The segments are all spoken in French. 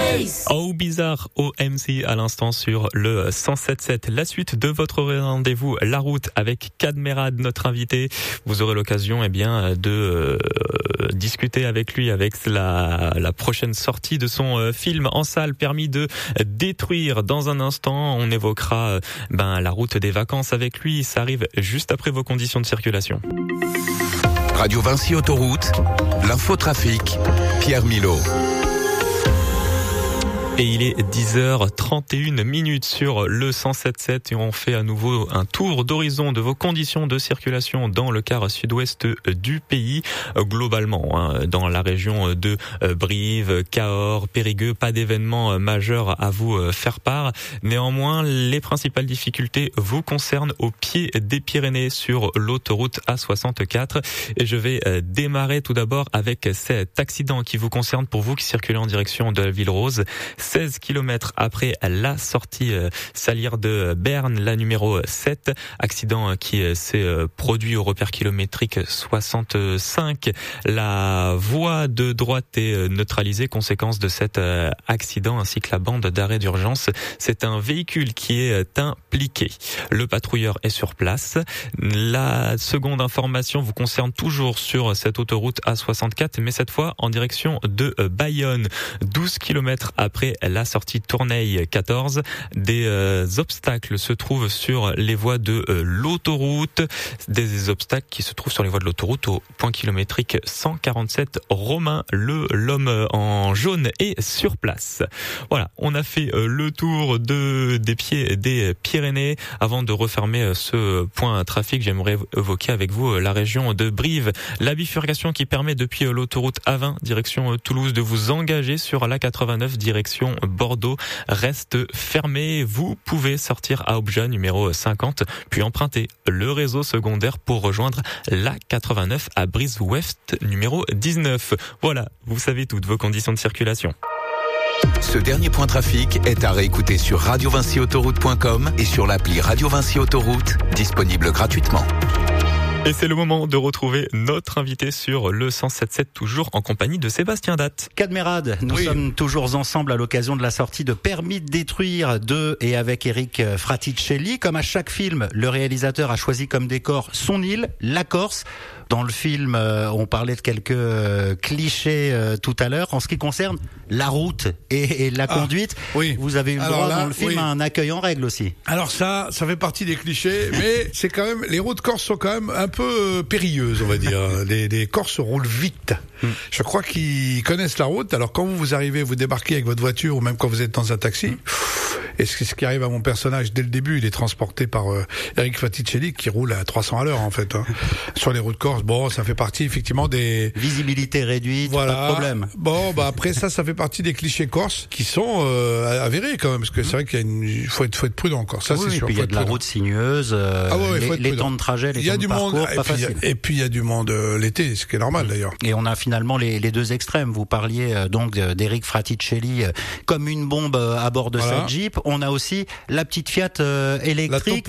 Oh bizarre, OMC à l'instant sur le 107.7. La suite de votre rendez-vous La Route avec Kadmerad, notre invité. Vous aurez l'occasion de discuter avec lui avec la prochaine sortie de son film en salle Permis de détruire. Dans un instant, on évoquera la route des vacances avec lui. Ça arrive juste après vos conditions de circulation. Radio Vinci Autoroute, l'infotrafic, Pierre Milot. Et il est 10h31 sur le 107.7 et on fait à nouveau un tour d'horizon de vos conditions de circulation dans le quart sud-ouest du pays. Globalement, dans la région de Brive, Cahors, Périgueux, pas d'événements majeurs à vous faire part. Néanmoins, les principales difficultés vous concernent au pied des Pyrénées sur l'autoroute A64. Et je vais démarrer tout d'abord avec cet accident qui vous concerne pour vous qui circulez en direction de Villerose. 16 km après la sortie salière de Berne, la numéro 7. Accident qui s'est produit au repère kilométrique 65. La voie de droite est neutralisée, conséquence de cet accident ainsi que la bande d'arrêt d'urgence. C'est un véhicule qui est impliqué. Le patrouilleur est sur place. La seconde information vous concerne toujours sur cette autoroute A64, mais cette fois en direction de Bayonne. 12 km après la sortie Tournai 14, des obstacles se trouvent sur les voies de l'autoroute, des obstacles qui se trouvent sur les voies de l'autoroute au point kilométrique 147. Romain, l'homme en jaune, est sur place. Voilà, on a fait le tour des pieds des Pyrénées. Avant de refermer ce point trafic, j'aimerais évoquer avec vous la région de Brive. La bifurcation qui permet depuis l'autoroute A20 direction Toulouse de vous engager sur la 89 direction Bordeaux reste fermée. Vous pouvez sortir à Obja numéro 50 puis emprunter le réseau secondaire pour rejoindre la 89 à Brive-Ouest numéro 19. Voilà, vous savez toutes vos conditions de circulation. Ce dernier point trafic est à réécouter sur radiovinciautoroute.com et sur l'appli Radio Vinci Autoroute, disponible gratuitement. Et c'est le moment de retrouver notre invité sur le 107.7, toujours en compagnie de Sébastien Datte. Kadmerad, nous sommes toujours ensemble à l'occasion de la sortie de Permis de détruire de et avec Eric Fraticelli. Comme à chaque film, le réalisateur a choisi comme décor son île, la Corse. Dans le film, on parlait de quelques clichés tout à l'heure. En ce qui concerne la route et la conduite, vous avez eu le droit dans le film à un accueil en règle aussi. Alors ça fait partie des clichés, mais c'est quand même, les routes corses sont quand même un peu périlleuses, on va dire. Les Corses roulent vite. Je crois qu'ils connaissent la route. Alors quand vous arrivez, vous débarquez avec votre voiture ou même quand vous êtes dans un taxi, et ce qui arrive à mon personnage dès le début, il est transporté par Eric Fraticelli qui roule à 300 à l'heure en fait sur les routes corses. Bon, ça fait partie effectivement des visibilité réduite, pas de problème. Bon, après ça fait partie des clichés corses qui sont avérés quand même, parce que c'est vrai qu'il faut être prudent encore. Ça c'est sûr. Et puis il y a de la route sinueuse, les temps de trajet, les temps de parcours, pas facile. Et puis il y a du monde l'été, ce qui est normal d'ailleurs. Et on a finalement les deux extrêmes. Vous parliez donc d'Eric Fraticelli comme une bombe à bord de sa Jeep. On a aussi la petite Fiat électrique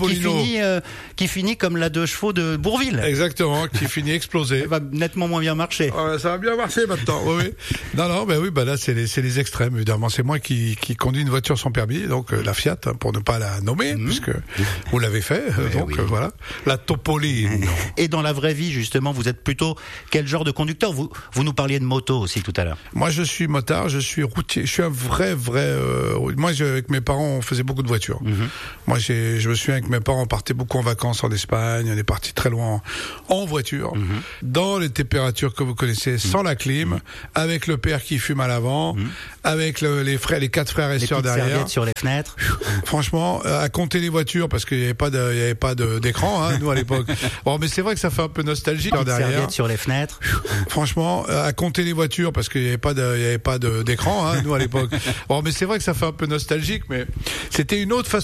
qui finit comme la 2 chevaux de Bourvil. Exactement, qui finit explosée. Ça va nettement moins bien marcher. Ça va bien marcher maintenant. Oui. Non, là c'est les extrêmes évidemment. C'est moi qui conduis une voiture sans permis, donc la Fiat pour ne pas la nommer, puisque vous l'avez fait. Voilà, la Topolino. Et dans la vraie vie justement, vous êtes plutôt quel genre de conducteur? Vous nous parliez de moto aussi tout à l'heure. Moi je suis motard, je suis routier, je suis un vrai. Moi avec mes parents on faisait beaucoup de voitures. Moi je me souviens avec mes parents on partait beaucoup en vacances en Espagne, on est parti très loin en voiture, dans les températures que vous connaissez, sans la clim, avec le père qui fume à l'avant, avec les 4 frères et sœurs derrière. Serviettes sur les fenêtres. Franchement, à compter les voitures parce qu'il n'y avait pas d'écran, nous à l'époque. Bon, mais c'est vrai que ça fait un peu nostalgique derrière. Serviettes sur les fenêtres. Franchement, à compter les voitures parce qu'il n'y avait pas d'écran, nous à l'époque. Bon, mais c'est vrai que ça fait un peu nostalgique, mais c'était une autre façon